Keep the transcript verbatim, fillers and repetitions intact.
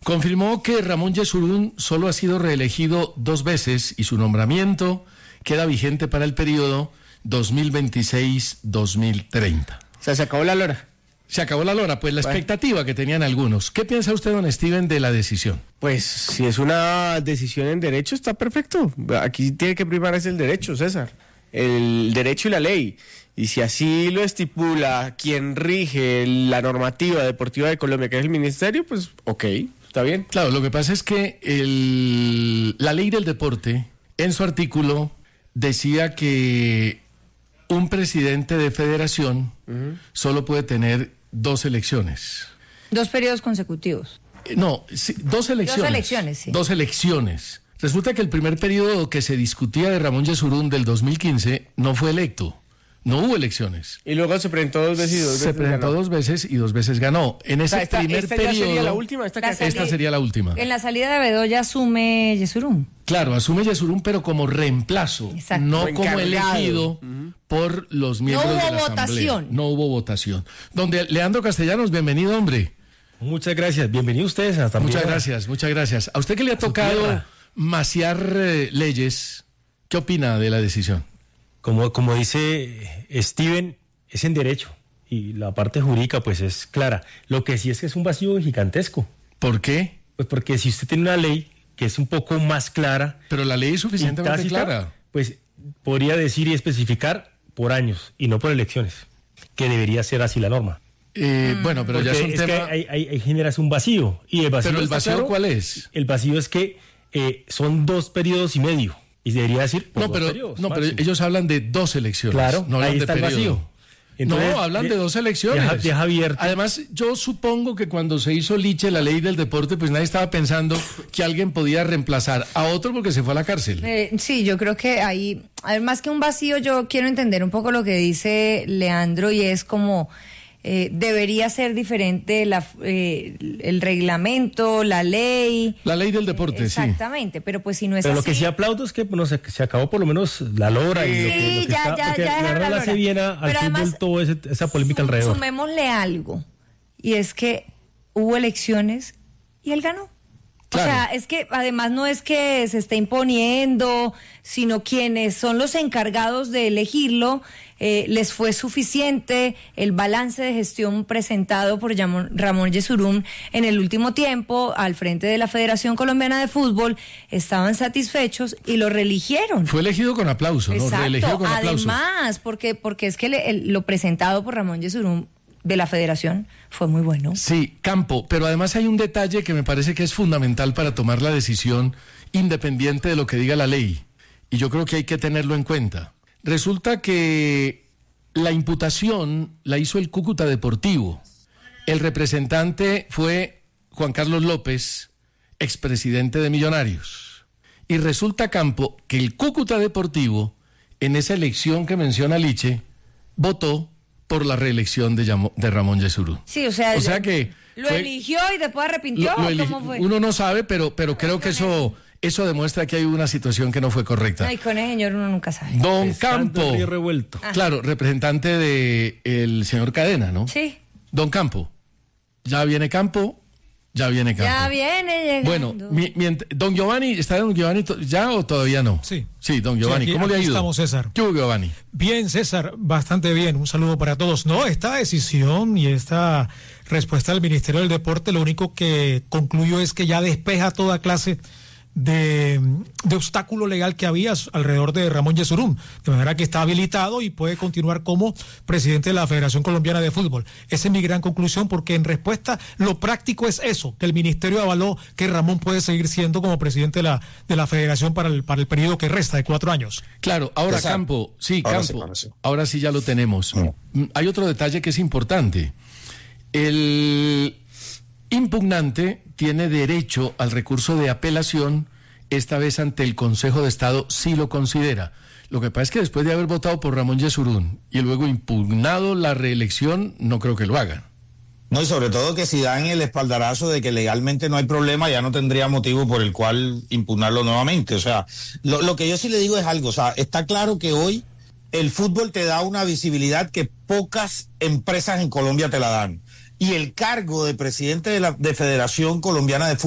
confirmó que Ramón Yesurún solo ha sido reelegido dos veces y su nombramiento queda vigente para el periodo dos mil veintiséis a dos mil treinta. O sea, se acabó la lora. Se acabó la lora, pues la bueno. expectativa que tenían algunos. ¿Qué piensa usted, don Steven, de la decisión? Pues si es una decisión en derecho, está perfecto. Aquí tiene que primar es el derecho, César. El derecho y la ley. Y si así lo estipula quien rige la normativa deportiva de Colombia, que es el ministerio, pues ok, está bien. Claro, lo que pasa es que el, la ley del deporte, en su artículo, decía que un presidente de federación uh-huh. solo puede tener dos elecciones. Dos periodos consecutivos. No, sí, dos elecciones. Dos elecciones, sí. Dos elecciones. Resulta que el primer periodo que se discutía de Ramón Yesurún del dos mil quince no fue electo. No hubo elecciones. Y luego se presentó dos veces y dos veces Se presentó ganó. dos veces y dos veces ganó. En ese o sea, esta, primer esta periodo... ¿Esta sería la última? Esta, la esta salida, sería la última. En la salida de Bedoya asume Yesurún. Claro, asume Yesurún, pero como reemplazo. Exacto. No como, como elegido uh-huh. por los miembros no de la votación. Asamblea. No hubo votación. Donde Leandro Castellanos, bienvenido, hombre. Muchas gracias. Bienvenidos ustedes hasta Muchas gracias, muchas gracias. A usted que le ha tocado maciar eh, leyes, ¿qué opina de la decisión? Como, como dice Steven, es en derecho y la parte jurídica pues es clara. Lo que sí es que es un vacío gigantesco. ¿Por qué? Pues porque si usted tiene una ley que es un poco más clara... Pero la ley es suficientemente tácita, clara. Pues podría decir y especificar por años y no por elecciones, que debería ser así la norma. Eh, mm. Bueno, pero porque ya es un es tema... que hay, hay, hay generas un vacío. Y el vacío ¿Pero el vacío claro, cuál es? El vacío es que eh, son dos periodos y medio. Y debería decir... No, pero, periodos, no pero ellos hablan de dos elecciones. Claro, no ahí hablan está de el periodo. vacío. Entonces, no, hablan de, de dos elecciones. Deja, deja abierto. Además, yo supongo que cuando se hizo Liche, la ley del deporte, pues nadie estaba pensando que alguien podía reemplazar a otro porque se fue a la cárcel. Eh, sí, yo creo que ahí, además que un vacío, yo quiero entender un poco lo que dice Leandro y es como... Eh, debería ser diferente la, eh, el reglamento, la ley. La ley del deporte, exactamente, sí. Exactamente, pero pues si no es pero así... Pero lo que sí aplaudo es que no, se, se acabó por lo menos la lora sí, y lo que, lo que ya, está... ya, porque ya la verdad hace bien a, al fútbol toda esa polémica sum, alrededor. Sumémosle algo, y es que hubo elecciones y él ganó. Claro. O sea, es que además no es que se esté imponiendo, sino quienes son los encargados de elegirlo, eh, les fue suficiente el balance de gestión presentado por Ramón Yesurún en el último tiempo al frente de la Federación Colombiana de Fútbol, estaban satisfechos y lo reeligieron. Fue elegido con aplauso, ¿no? Exacto. Reelegido con aplauso. Además, porque, porque es que le, el, lo presentado por Ramón Yesurún de la Federación fue muy bueno. Sí, Campo, pero además hay un detalle que me parece que es fundamental para tomar la decisión independiente de lo que diga la ley, y yo creo que hay que tenerlo en cuenta. Resulta que la imputación la hizo el Cúcuta Deportivo. El representante fue Juan Carlos López, expresidente de Millonarios. Y resulta, Campo, que el Cúcuta Deportivo, en esa elección que menciona Liche, votó por la reelección de, Yamo, de Ramón Yesurún. Sí, o sea, o sea que lo fue, eligió y después arrepintió. Lo, lo ¿Cómo fue? Uno no sabe, pero, pero creo que eso, eso demuestra que hay una situación que no fue correcta. Ay, con el señor uno nunca sabe. Don Pescando Campo, revuelto. Claro, representante de el señor Cadena, ¿no? Sí. Don Campo, ya viene Campo. Ya viene Campo. Ya viene llegando. Bueno, mi, mi, don Giovanni, ¿está don Giovanni ya o todavía no? Sí. Sí, don Giovanni, sí, aquí, ¿cómo le ha ido? Estamos, César. ¿Qué hubo, Giovanni? Bien, César, bastante bien. Un saludo para todos. No, esta decisión y esta respuesta del Ministerio del Deporte, lo único que concluyo es que ya despeja toda clase de, de obstáculo legal que había alrededor de Ramón Yesurún, de manera que está habilitado y puede continuar como presidente de la Federación Colombiana de Fútbol. Esa es mi gran conclusión, porque en respuesta lo práctico es eso, que el ministerio avaló que Ramón puede seguir siendo como presidente de la, de la Federación para el, para el periodo que resta de cuatro años. Claro, ahora Exacto. Campo, sí, ahora Campo, sí, ahora sí. ahora sí ya lo tenemos. No. Hay otro detalle que es importante. El impugnante tiene derecho al recurso de apelación, esta vez ante el Consejo de Estado, si lo considera. Lo que pasa es que después de haber votado por Ramón Yesurún y luego impugnado la reelección, no creo que lo hagan. No, y sobre todo que si dan el espaldarazo de que legalmente no hay problema, ya no tendría motivo por el cual impugnarlo nuevamente. O sea, lo, lo que yo sí le digo es algo, o sea, está claro que hoy el fútbol te da una visibilidad que pocas empresas en Colombia te la dan. Y el cargo de presidente de la de Federación Colombiana de Fútbol